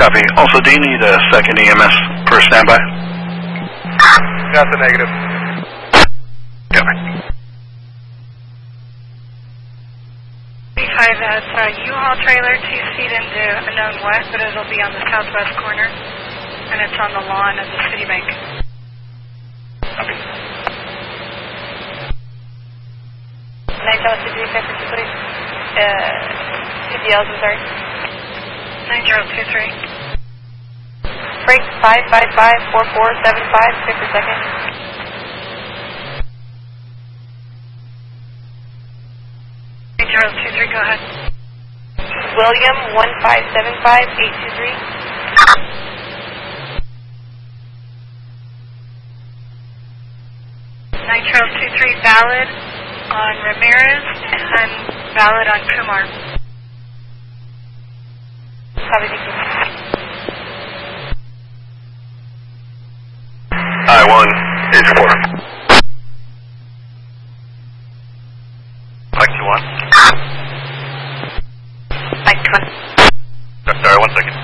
Copy. Also, do you need a second EMS for standby? That's a negative. Copy. B5, that's a U-Haul trailer, 2 feet into unknown what, but it'll be on the southwest corner, and it's on the lawn of the Citibank. Copy. 2DLs, I'm sorry. 9023. Frank 555-4475, check per second. Go ahead. William 1575823. Nitro 23 valid on Ramirez and valid on Kumar. Copy, thank you. I-1, Agent 4. Mike 2-1. Mike 2-1. Sorry, 1 second.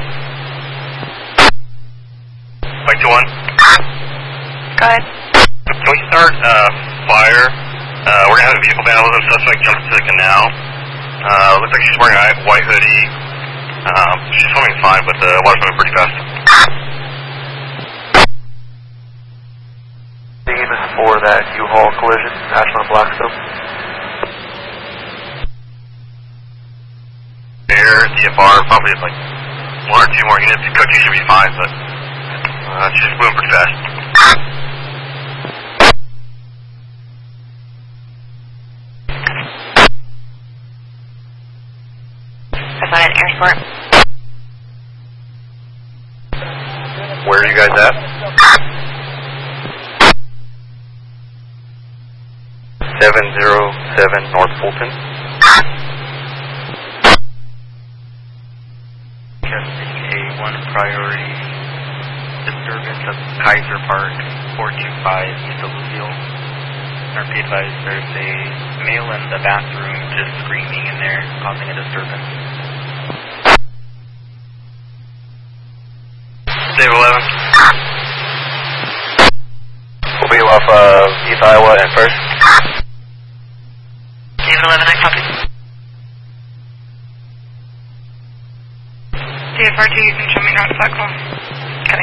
Mike 2-1. Go ahead. Can we start fire? We're going to have a vehicle vandalism. Suspect jumps to the canal. Looks like she's wearing a white hoodie. She's swimming fine, but the water's moving pretty fast. The aim is for that U-Haul collision, Ashland Blackstone. Air, DFR, probably like 1 or 2 more units. Cookie should be fine, but she's just moving pretty fast. That's on an airport. Where are you guys at? 707 North Fulton. Testing A1 priority disturbance of Kaiser Park 425 East of Lucille. Or be advised there's a male in the bathroom just screaming in there, causing a disturbance. Dave 11. We'll be off East Iowa and First. David 11, I copy. DFR2, you can show me north cycle. Copy.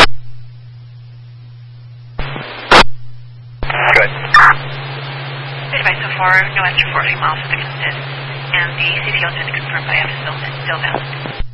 Good. Advice so far, no extra 40 miles for the consist, and the CPO has been confirmed by us still valid.